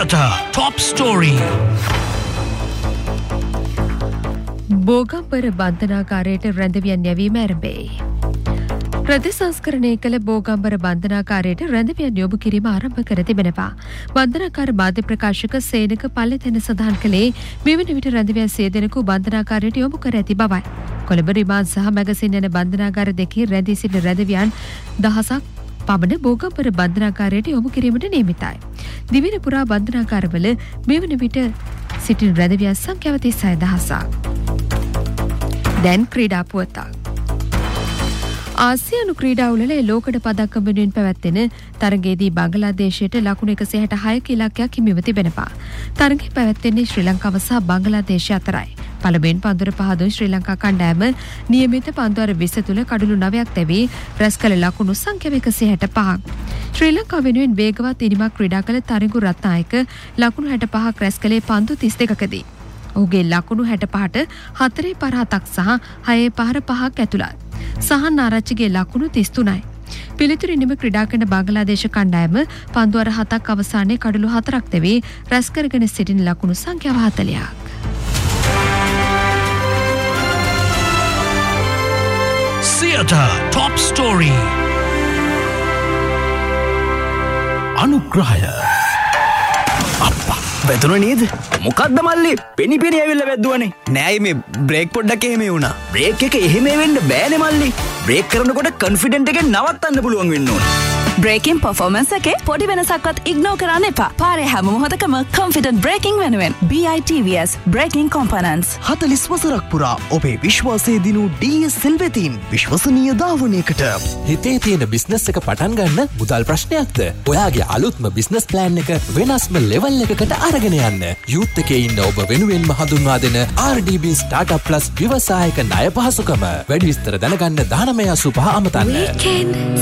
Theatre Top Story. Bogambara බන්ධනාකාරයට රැඳවියන් යැවීම ආරම්භයි. ප්‍රතිසංස්කරණය කළ බෝගම්බර බන්ධනාකාරයට රැඳවියන් යොමු කිරීම ආරම්භ කර තිබෙනවා. බන්ධනාකාර මාධ්‍ය ප්‍රකාශක සේනක පල්ලෙතැන සඳහන් කළේ මෙවැනි විට රැඳවියන් 100 දෙනෙකු බන්ධනාකාරයට යොමු කර ඇති බවයි. කොළඹ රිමාන්ඩ් සහ මැගසින් යන බන්ධනාගාර දෙකේ රැඳී සිටින රැඳවියන් 1000ක් පමණ බෝගම්බර බන්ධනාකාරයට යොමු කිරීමට නියමිතයි. දිවින පුරා බන්ධනාකාරවල මෙවැනි විට සිටින රැඳවියන් සංඛ්‍යාව 36000ක්. දැන් ක්‍රීඩා පුවතක්. ආසියානු ක්‍රීඩා උළෙලේ ලෝකඩ පදක්කම් වෙනුවෙන් පැවැත්වෙන තරගයේදී බංගලාදේශයට ලකුණු 166ක ඉලක්කයක් හිමිව තිබෙනවා. තරගය පැවැත්වෙන්නේ ශ්‍රී ලංකාව සහ බංගලාදේශය අතරයි. පළමුවෙන් පන්දුර පහදුන් ශ්‍රී ලංකා කණ්ඩායම නියමිත පන්දුර 20 තුල කඩලු 9ක් තැබී රැස් කළ ලකුණු සංඛ්‍යාව 165ක්. ශ්‍රී ලංකාව වෙනුවෙන් වේගවත් ඉනිමක් ක්‍රීඩා කළ තරිඟු රත්නායක ලකුණු 65ක් රැස් කළේ පන්දු 32කදී. ඔහුගේ ලකුණු 65ට 4 පර 7ක් සහ 6 පහර 5ක් ඇතුළත්. සහන් ආරච්චිගේ ලකුණු 33යි. පිළිතුරු ඉනිම ක්‍රීඩා කරන බංගලාදේශ කණ්ඩායම පන්දුවර 7ක් අවසානයේ කඩලු 4ක් තැබී රැස් කරගෙන සිටින ලකුණු සංඛ්‍යාව 40ක්. Theatre Top Story. අනුග්‍රහය. අප්පා වැදුන නේද? මොකද්ද මල්ලි? පෙනි පෙනි ඇවිල්ලා වැද්දුවනේ. නෑ මේ බ්‍රේක් පොඩ්ඩක් එහෙම වුණා. බ්‍රේක් එක එහෙම වෙන්න බෑනේ මල්ලි. බ්‍රේක් කරනකොට කොන්ෆිඩන්ට් එකෙන් නවත්තන්න පුළුවන් වෙන්න ඕනේ. බ්‍රේකින් පර්ෆෝමන්ස් එකේ පොඩි වෙනසක්වත් ඉග්නෝර් කරන්න එපා. පාරේ හැම මොහොතකම කොන්ෆිඩන්ට් බ්‍රේකින් වෙනුවෙන් BITVS බ්‍රේකින් කොම්පොනන්ට්ස් 40 වසරක් පුරා ඔබේ විශ්වාසය දිනු DS සෙල්වෙතින් විශ්වසනීය ධාවනයකට. හිතේ තියෙන බිස්නස් එක පටන් ගන්න මුදල් ප්‍රශ්නයක්ද? ඔයාගේ අලුත්ම බිස්නස් ප්ලෑන් එක වෙනස්ම ලෙවල් එකකට අරගෙන යන්න. යූත් එකේ ඉන්න ඔබ වෙනුවෙන්ම හඳුන්වා දෙන RDB Startup Plus ව්‍යවසායක ණය පහසුකම. වැඩි විස්තර දැනගන්න 1985 අමතන්න.